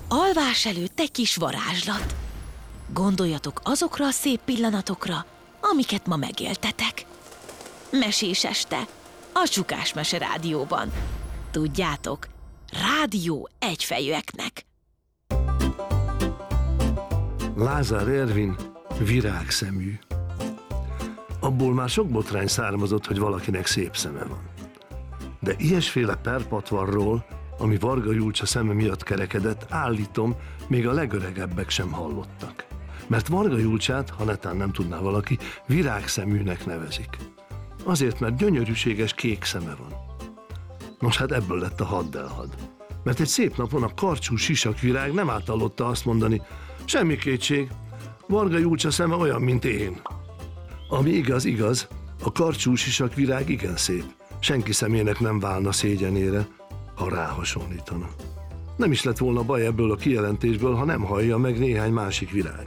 Alvás előtt egy kis varázslat. Gondoljatok azokra a szép pillanatokra, amiket ma megéltetek. Mesés este, a Csukás Mese Rádióban. Tudjátok, rádió egyfejűeknek. Lázár Ervin virágszemű. Abból már sok botrány származott, hogy valakinek szép szeme van. De ilyesféle perpatvarról, ami Varga Julcsa szeme miatt kerekedett, állítom, még a legöregebbek sem hallottak. Mert Varga Julcsát, ha netán nem tudná valaki, virágszeműnek nevezik. Azért, mert gyönyörűséges kék szeme van. Nos, hát ebből lett a haddelhad. Mert egy szép napon a karcsú sisakvirág nem áthallotta azt mondani, semmi kétség, Varga Julcsa szeme olyan, mint én. Ami igaz, a karcsú sisakvirág igen szép. Senki szemének nem válna szégyenére, ha ráhasonlítana. Nem is lett volna baj ebből a kijelentésből, ha nem hallja meg néhány másik virág.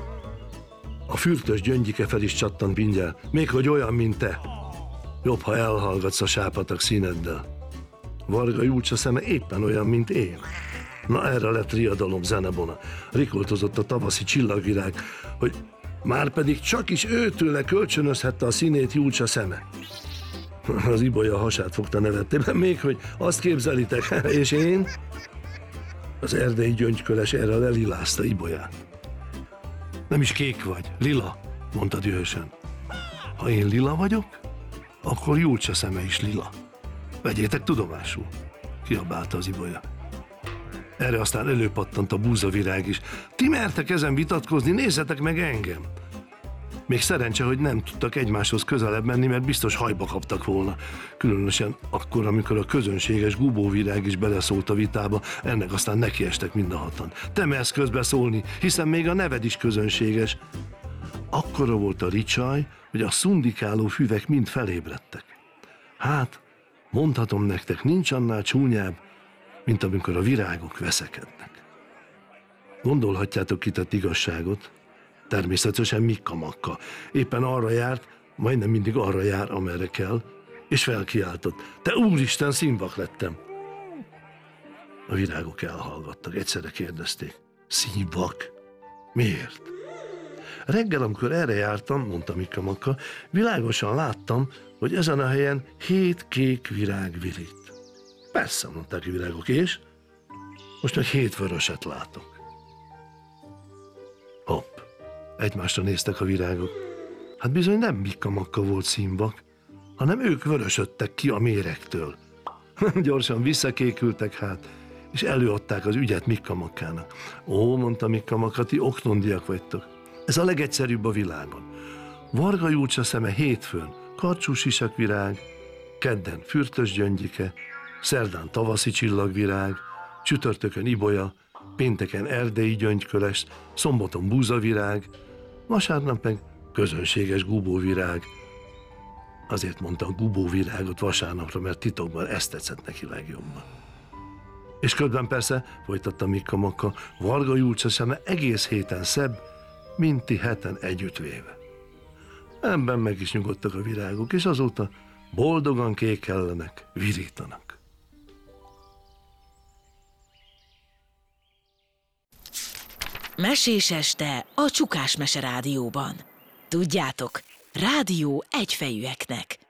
A fürtös Gyöngyike fel is csattant mindjárt, még hogy olyan, mint te. Jobb, ha elhallgatsz a sápatak színeddel. Varga Julcsa szeme éppen olyan, mint én. Na erre lett riadalom zenebona. Rikoltozott a tavaszi csillagvirág, hogy márpedig csak is őtőle kölcsönözhette a színét Julcsa szeme. Az ibolya hasát fogta nevettében, még hogy azt képzelitek, és én? Az erdei gyöngyköles erre lelilázta ibolyát. Nem is kék vagy, lila, mondta dühösen. Ha én lila vagyok, akkor Julcsa szeme is lila. Vegyétek tudomásul, kiabálta az ibolya. Erre aztán előpattant a búzavirág is. Ti mertek ezen vitatkozni, nézzetek meg engem! Még szerencse, hogy nem tudtak egymáshoz közelebb menni, mert biztos hajba kaptak volna. Különösen akkor, amikor a közönséges gubóvirág is beleszólt a vitába, ennek aztán nekiestek mind a hatan. Te mersz közbeszólni, hiszen még a neved is közönséges. Akkora volt a ricsaj, hogy a szundikáló füvek mind felébredtek. Hát, mondhatom nektek, nincs annál csúnyább, mint amikor a virágok veszekednek. Gondolhatjátok, ki tett igazságot? Természetesen Mikka Makka. Éppen arra járt, majdnem mindig arra jár, amerre kell, és felkiáltott. Te úristen, színvak lettem! A virágok elhallgattak, egyszerre kérdezték. Színvak? Miért? Reggel, amikor erre jártam, mondta Mikka Makka, világosan láttam, hogy ezen a helyen 7 kék virág virít. Persze, mondták a virágok, és? Most meg 7 vöröset látok. Hopp, egymásra néztek a virágok. Hát bizony nem Mikka Makka volt színvak, hanem ők vörösödtek ki a méregtől. Gyorsan visszakékültek hát, és előadták az ügyet Mikka Makkának. Ó, mondta Mikka Makka, ti oknondiak vagytok. Ez a legegyszerűbb a világon. Varga Julcsa szeme hétfőn karcsú sisakvirág, kedden fürtös Gyöngyike, szerdán tavaszi csillagvirág, csütörtökön ibolya, pénteken erdei gyöngyköles, szombaton búzavirág, vasárnap meg közönséges gubóvirág. Azért mondta a gubóvirágot vasárnapra, mert titokban ezt tetszett neki legjobban. És közben persze, folytatta Mikka Makka, Varga Julcsa szeme egész héten szebb, mint ti heten együttvéve. Ebben meg is nyugodtak a virágok, és azóta boldogan kékellenek, virítanak. Mesés este a Csukás Mese Rádióban. Tudjátok, rádió egyfejűeknek.